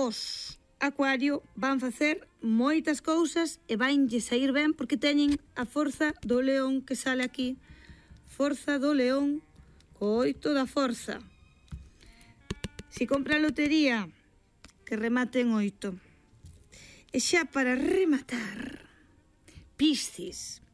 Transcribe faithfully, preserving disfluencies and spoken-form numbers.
Os Acuario van facer moitas cousas e vanlle sair ben porque teñen a forza do león que sale aquí. Forza do león co oito da forza. Si compra a lotería, que remate en oito. E xa para rematar, Piscis.